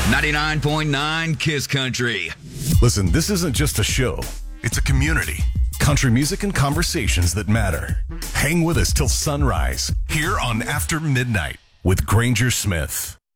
99.9 Kiss Country. Listen, this isn't just a show. It's a community. Country music and conversations that matter. Hang with us till sunrise here on After Midnight with Granger Smith.